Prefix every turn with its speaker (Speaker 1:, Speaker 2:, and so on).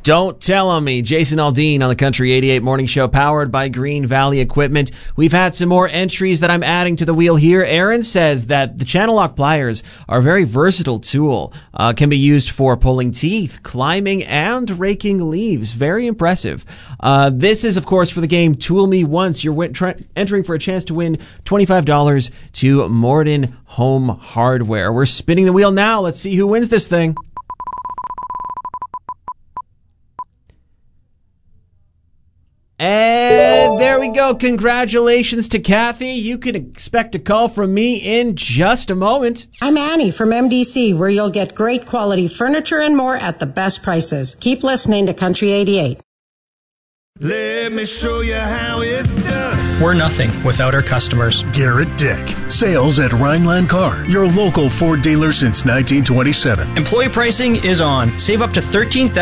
Speaker 1: Don't tell me. Jason Aldean on the Country 88 Morning Show, powered by Green Valley Equipment. We've had some more entries that I'm adding to the wheel here. Aaron says that the channel lock pliers are a very versatile tool. Can be used for pulling teeth, climbing, and raking leaves. Very impressive. This is, of course, for the game Tool Me Once. You're entering for a chance to win $25 to Morden Home Hardware. We're spinning the wheel now. Let's see who wins this thing. And there we go. Congratulations to Kathy. You can expect a call from me in just a moment.
Speaker 2: I'm Annie from MDC, where you'll get great quality furniture and more at the best prices. Keep listening to Country 88.
Speaker 3: Let me show you how it's done.
Speaker 4: We're nothing without our customers.
Speaker 5: Garrett Dick. Sales at Rhineland Car, your local Ford dealer since 1927.
Speaker 4: Employee pricing is on. Save up to $13,000